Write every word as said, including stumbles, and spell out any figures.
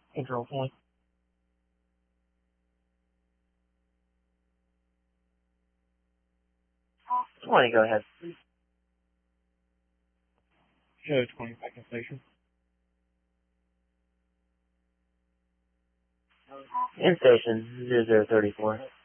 Control point. twenty, go ahead. Show twenty second station. In station, zero zero thirty-four.